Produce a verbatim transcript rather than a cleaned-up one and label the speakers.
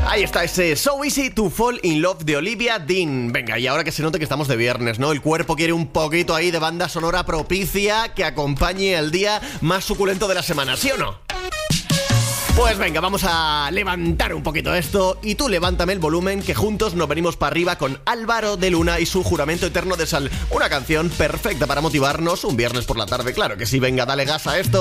Speaker 1: Ahí está ese So Easy to Fall in Love de Olivia Dean. Venga, y ahora que se note que estamos de viernes, ¿no? El cuerpo quiere un poquito ahí de banda sonora propicia que acompañe el día más suculento de la semana, ¿sí o no? Pues venga, vamos a levantar un poquito esto y tú levántame el volumen, que juntos nos venimos para arriba con Álvaro de Luna y su Juramento Eterno de Sal. Una canción perfecta para motivarnos un viernes por la tarde, claro que sí. Venga, dale gas a esto.